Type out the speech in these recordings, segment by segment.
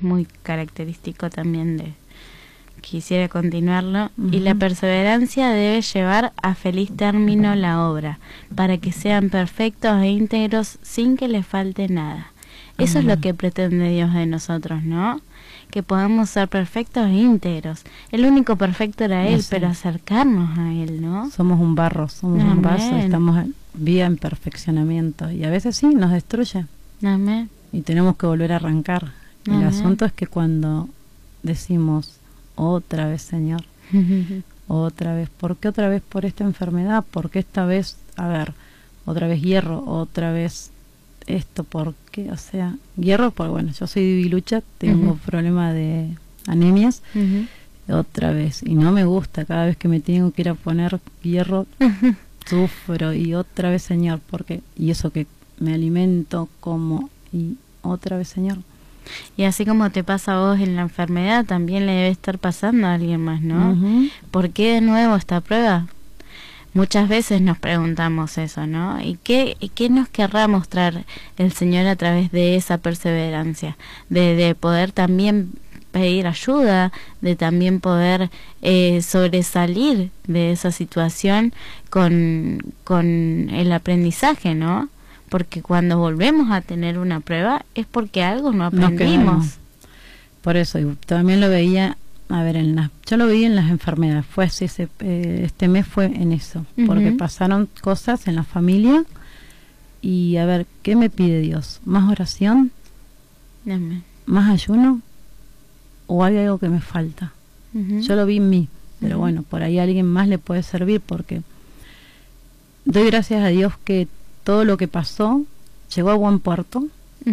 muy característico también de... Quisiera continuarlo. Y la perseverancia debe llevar a feliz término la obra, para que sean perfectos e íntegros sin que les falte nada. Eso es lo que pretende Dios de nosotros, ¿no? Que podamos ser perfectos e íntegros. El único perfecto era Él, pero acercarnos a Él, ¿no? Somos un barro, somos un vaso, estamos en vía en perfeccionamiento. Y a veces sí, nos destruye. Amén. Y tenemos que volver a arrancar. El asunto es que cuando decimos... Otra vez, Señor, otra vez. ¿Por qué otra vez por esta enfermedad? ¿Por qué esta vez, otra vez hierro, otra vez esto? ¿Por qué? O sea, hierro, pues bueno, yo soy debilucha, tengo problema de anemias, otra vez. Y no me gusta, cada vez que me tengo que ir a poner hierro, sufro. Y otra vez, Señor, porque y eso que me alimento, como, y otra vez, Señor. Y así como te pasa a vos en la enfermedad, también le debe estar pasando a alguien más, ¿no? ¿Por qué de nuevo esta prueba? Muchas veces nos preguntamos eso, ¿no? ¿Y qué nos querrá mostrar el Señor a través de esa perseverancia? De poder también pedir ayuda, de también poder sobresalir de esa situación con el aprendizaje, ¿no? Porque cuando volvemos a tener una prueba es porque algo no aprendimos. Por eso, y también lo veía, yo lo veía en las enfermedades, fue así, este mes fue en eso, porque pasaron cosas en la familia y a ver, ¿qué me pide Dios? ¿Más oración? ¿Más ayuno? ¿O hay algo que me falta? Yo lo vi en mí, pero bueno, por ahí a alguien más le puede servir, porque doy gracias a Dios que todo lo que pasó llegó a buen puerto.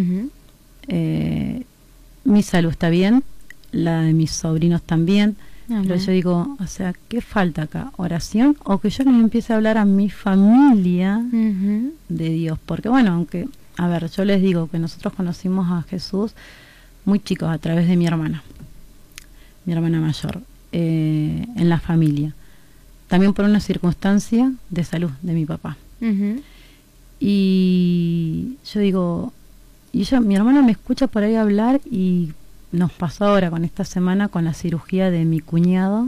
Mi salud está bien, la de mis sobrinos también. Pero yo digo, o sea, ¿qué falta acá? ¿Oración? O que yo le empiece a hablar a mi familia de Dios. Porque bueno, aunque, yo les digo que nosotros conocimos a Jesús muy chicos a través de mi hermana mayor, en la familia. También por una circunstancia de salud de mi papá. Y yo digo, mi hermana me escucha por ahí hablar, y nos pasó ahora con esta semana con la cirugía de mi cuñado,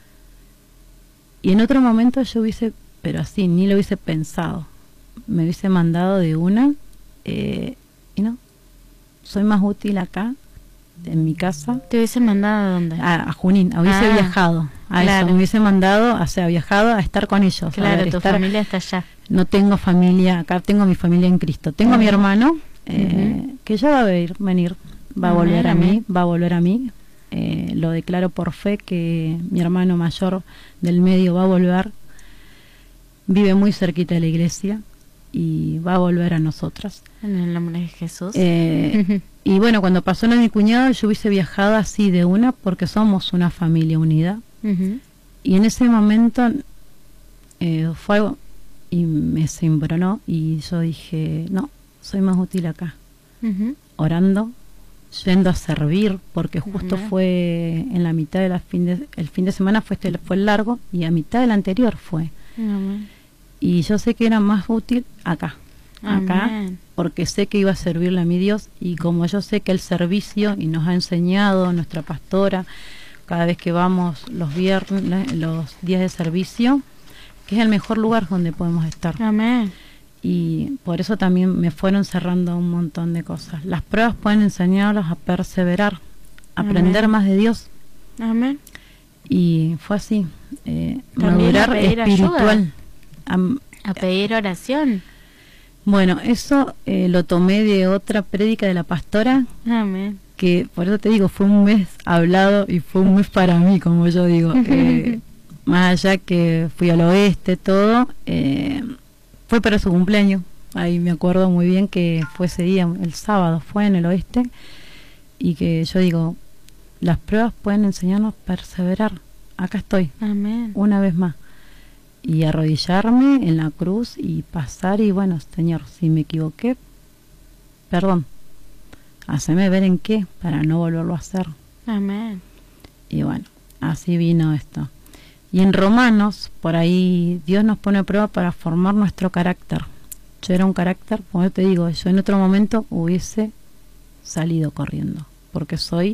y en otro momento yo hubiese, pero así, ni lo hubiese pensado, me hubiese mandado de una, y no, soy más útil acá, en mi casa. ¿Te hubiese mandado a dónde? A Junín, hubiese viajado a eso, me hubiese mandado, viajado a estar con ellos. Claro, tu familia está allá. No tengo familia, acá tengo mi familia en Cristo. Tengo a mi hermano, que ya va a venir, va a volver a mí. Lo declaro por fe, que mi hermano mayor del medio va a volver. Vive muy cerquita de la iglesia y va a volver a nosotras. En el nombre de Jesús. Y bueno, cuando pasó lo de mi cuñado, yo hubiese viajado así de una, porque somos una familia unida. Y en ese momento fue algo, y me cimbronó, y yo dije, no, soy más útil acá, orando, yendo a servir, porque justo fue en la mitad de el fin de semana fue largo, y a mitad del anterior fue. Y yo sé que era más útil acá, porque sé que iba a servirle a mi Dios, y como yo sé que el servicio, y nos ha enseñado nuestra pastora, cada vez que vamos los viernes, los días de servicio, que es el mejor lugar donde podemos estar. Amén. Y por eso también me fueron cerrando un montón de cosas. Las pruebas pueden enseñarlos a perseverar, a aprender más de Dios. Amén. Y fue así, madurar espiritual. A pedir oración. Bueno, eso lo tomé de otra prédica de la pastora. Amén. Que por eso te digo, fue un mes hablado, y fue un mes para mí, como yo digo. Más allá que fui al oeste, todo, fue para su cumpleaños. Ahí me acuerdo muy bien que fue ese día, el sábado, fue en el oeste, y que yo digo, las pruebas pueden enseñarnos a perseverar. Acá estoy. Amén. Una vez más. Y arrodillarme en la cruz y pasar, y bueno, Señor, si me equivoqué, perdón. Haceme ver en qué, para no volverlo a hacer. Amén. Y bueno, así vino esto. Y en Romanos, por ahí, Dios nos pone a prueba para formar nuestro carácter. Yo era un carácter, como yo te digo, yo en otro momento hubiese salido corriendo, porque soy